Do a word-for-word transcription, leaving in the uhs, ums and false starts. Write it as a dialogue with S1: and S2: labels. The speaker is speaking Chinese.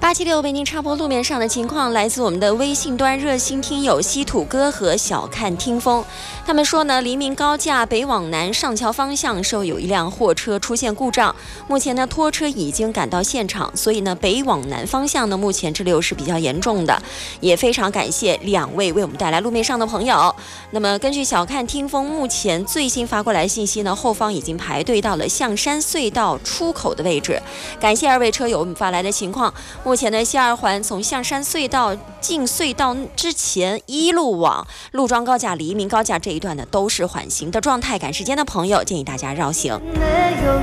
S1: 八七六为您插播路面上的情况，来自我们的微信端热心听友稀土哥和小看听风。他们说呢，黎明高架北往南上桥方向受有一辆货车出现故障，目前呢拖车已经赶到现场，所以呢北往南方向呢目前滞留是比较严重的。也非常感谢两位为我们带来路面上的朋友。那么根据小看听风目前最新发过来信息呢，后方已经排队到了象山隧道出口的位置。感谢二位车友我们发来的情况。目前的西二环从象山隧道进隧道之前一路往陆庄高架、黎明高架这一段呢都是缓行的状态，赶时间的朋友建议大家绕行。没有